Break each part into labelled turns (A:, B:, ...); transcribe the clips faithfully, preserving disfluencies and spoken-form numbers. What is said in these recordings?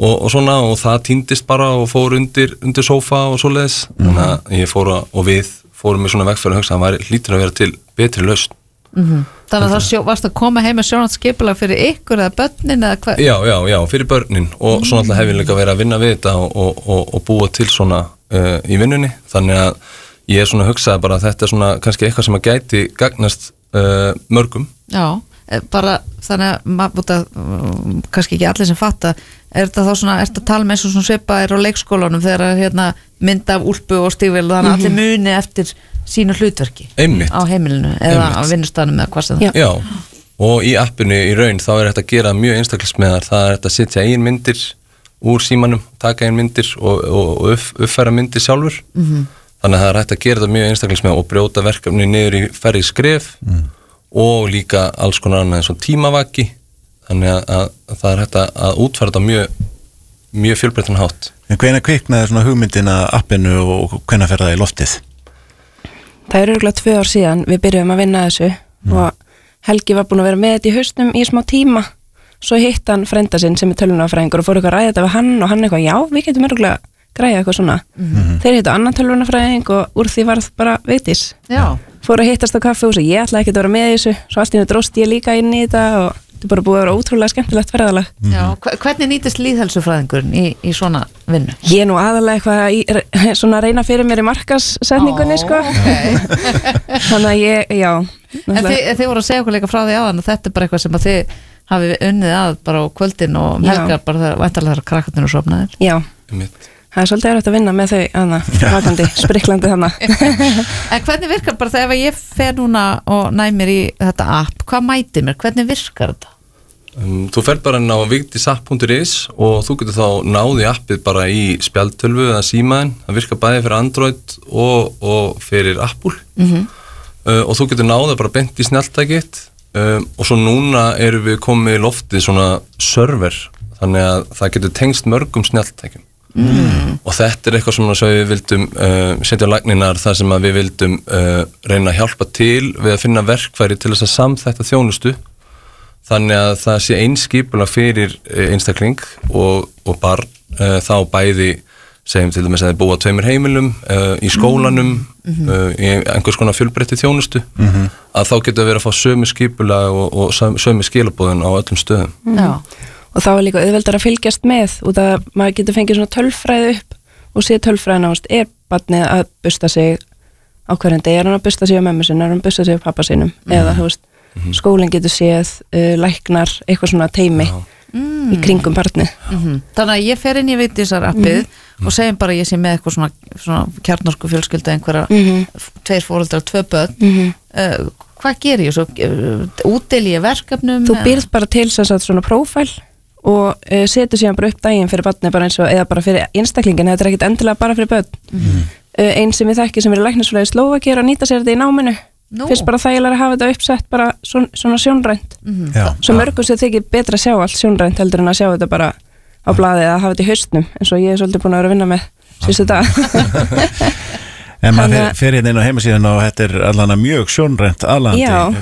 A: og, og svona og það týndist bara og fór undir, undir sófa og svoleiðis mm. þannig að ég fór að, og við fórum með svona vegferð að hugsa að það hlýtur að vera til betri lausn
B: mm-hmm. Þannig að það sjó, varst að koma heim með sjónvarpsskipulag fyrir ykkur eða börnin eða hvað?
A: Já, já, já, fyrir börnin og mm. svona alltaf hef ég líka verið að vinna við þetta og, og, og, og búa til svona uh, í vinnunni, þannig að ég er svona að hugsa bara að þetta er svona kannski eitthvað sem að gæti gagnast uh, mörgum.
B: Já, bara þannig að maður, um, kannski ekki allir sem fatta, er þetta þá svona, er þetta tala með svona svipa er á leikskólanum þegar hérna mynd af úlpu og stígvél og þannig að allir muni eftir sínu hlutverki
A: Einmitt.
B: Á heimilinu eða Einmitt. Á vinnustanum eða hvað sem það.
A: Já. Já, og í appinu í raun þá er þetta að gera mjög einstaklismiðar, það er þetta að setja eigin myndir úr símanum, taka eigin myndir og, og, og upp, uppfæra myndir sjálfur, mm-hmm. þannig að það er hægt að gera þetta mjög einstaklismiðar og brjóta verkefni niður í færri skref mm. og líka alls konar annað eins og tímavaki, þannig að, að, að það er hægt að, að útfæra þetta mjög, mjög fjölbreyttan hátt.
C: En hvenær kviknaði svona hugmyndin að appinu og hvenær fer það í loftið?
D: Það er örugglega tvö ár síðan við byrjuðum að vinna þessu mm. og Helgi var búin að vera með þetta í hausnum í smá tíma, svo hitt hann frænda sinn sem er tölvunarfræðingur og fór eitthvað að ræða þetta við hann og hann eitthvað, já, við getum örugglega græða eitthvað svona. Mm-hmm. Þeir hittu annan tölvunarfræðing og úr því varð bara Vigdís. Já. Fór að hittast á kaffihús og ég ætlaði ekki að vera með í þessu, svo allt í einu dróst ég líka inn í þetta og þetta er bara búið að vera ótrúlega skemmtilegt ferðalag.
B: Já, hvernig nýtist lýðhelsufræðingurinn í, í svona vinnu?
D: Ég er nú aðalega eitthvað í, svona að reyna fyrir mér í markaðssetningunni, sko. Okay. Þannig að ég, já.
B: En þið, þið voru að segja okkur líka frá því áðan og þetta er bara eitthvað sem að þið hafið unnið að bara á kvöldin og um helgar bara þegar væntanlega þegar krakkarnir og sofnaðir.
D: Já. Það er svolítið erfitt að vinna með þau hana, vakandi, spriklandi hana.
B: En hvernig virkar bara þegar ég fer núna og næmir í þetta app, hvað mætir mér? Hvernig virkar þetta?
A: Um, þú fer bara inn á vigdisapp punktur is og þú getur þá náði appið bara í spjaldtölvu eða símaðin, það virkar bæði fyrir Android og, og fyrir Apple mm-hmm. uh, og þú getur náði bara beint í snjalltækitt um, og svo núna erum við komið í loftið svona server, þannig að það getur tengst mörgum snjalltækjum. Mm. Og þetta er eitthvað sem við vildum uh, setja á lagninar þar sem að við vildum uh, reyna að hjálpa til við að finna verkfæri til þess að samþætta þjónustu þannig að það sé einskipulag fyrir einstakling og, og barn uh, þá bæði segjum til dæmis að þið búa tveimur heimilum uh, í skólanum mm-hmm. uh, í einhvers konar fjölbreytti þjónustu mm-hmm. að þá getur að vera að fá sömu skipulag og, og sömu skilabóðin á öllum stöðum.
D: Mm-hmm. Já. Og þá er líka auðveldar að fylgjast með út að maður getur fengið svona tölfræði upp og sé tölfræðina, er barnið að busta sig á hverjum degi, er hann að busta sig á mömmu sinni, er hann að busta sig á pappa sinum mm. eða þú veist, mm-hmm. skólinn getur séð uh, læknar, eitthvað svona teimi mm. í kringum barnið.
B: Mm-hmm. Þannig að ég fer inn í Vigdísar appið mm. og segjum bara að ég sé með eitthvað svona, svona kjarnorku fjölskyldu einhverja, mm-hmm. tveir foreldrar, tvö börn mm-hmm. uh, hvað ger ég svo? Uh, útdeili ég verkefnum?
D: Þú býrð bara til sem sagt svona prófæl og uh, setur síðan bara upp daginn fyrir barni bara eins og, eða bara fyrir einstaklingin, þetta er ekkit endilega bara fyrir börn mm. uh, einn sem við þekki sem er læknisfræði Slóvakíu að nýta sér þetta í náminu no. Fyrst bara þægilega að hafa þetta uppsett bara svon, svona sjónrænt mm. svo mörgum sem þykir betra að sjá allt sjónrænt heldur en að sjá þetta bara á blaði eða hafa þetta í haustnum eins og ég er svolítið búin að vera að vinna með síðustu dag.
C: En maður fer, fer hérna inn á heimasíðan og þetta er allan mjög sjónrænt aðlandi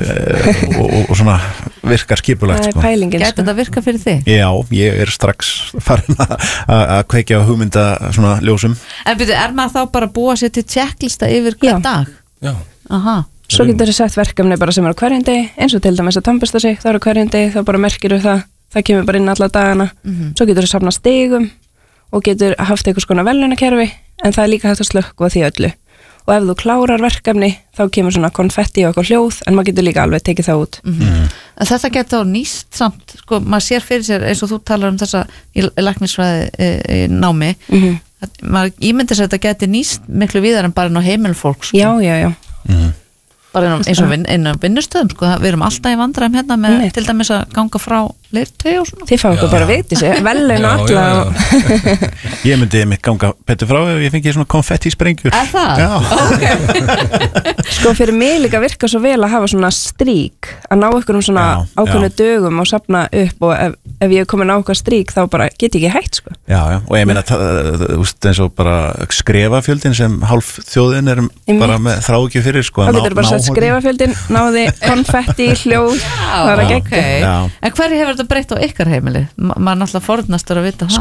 C: og, og, og svona virkar skipulagt.
D: Það er pælingin.
B: Gæti þetta virka fyrir þig?
C: Já, ég er strax farin að kveikja á hugmynda svona ljósum.
B: En byrju, er maður þá bara að búa sér til checklista yfir hvern dag?
A: Já.
B: Aha.
D: Svo getur þið sett verkefni bara sem er á hverjum degi, eins og til dæmis að tannbursta sig, það er á hverjum degi, þá bara merkir þú það, það kemur bara inn alla dagana. Mm-hmm. Svo getur þið safna stigum og getur haft eitthvað skona velunarkerfi, en það er líka hægt að slökkva því öllu. Og ef þú klárar verkefni þá kemur svona konfetti og eitthvað hljóð en maður getur líka alveg tekið það út.
B: Mm-hmm. En þetta getur nýst samt, sko, maður sér fyrir sér eins og þú talar um þessa í læknisfræði e, e, námi mm-hmm. að, maður ímyndir sér að þetta getur nýst miklu víðar en bara ná heimilfólk sko.
D: Já, já, já
C: mm-hmm.
B: bara eins og vin, einu vinnustöðum sko, við erum alltaf í vandræðum hérna með Nei. Til dæmis að ganga frá leirtögi og svona.
D: Þið fá okkur bara veit þessu, velun og alla og...
C: Ég myndi mitt ganga betur frá ef ég fengi svona konfetti sprengjur.
B: Er það?
C: Já.
B: Okay.
D: Sko fyrir mig líka virka svo vel að hafa svona strík, að ná ykkur um svona já, ákveðnu já. Dögum og safna upp og ef, ef ég er komin á okkar strík þá bara get ég ekki hægt sko.
C: Já, já, og ég meina þú veist eins og bara skrefafjöldin sem hálf þjóðin er bara með þrákju fyrir sko.
D: Þá getur bara sett skrefafjöldin, náði konfetti, hljóð, það er að gegn.
B: En hverju hefur þetta breytt á ykkar heimili? Maður náttúrulega forðnastur að vita það.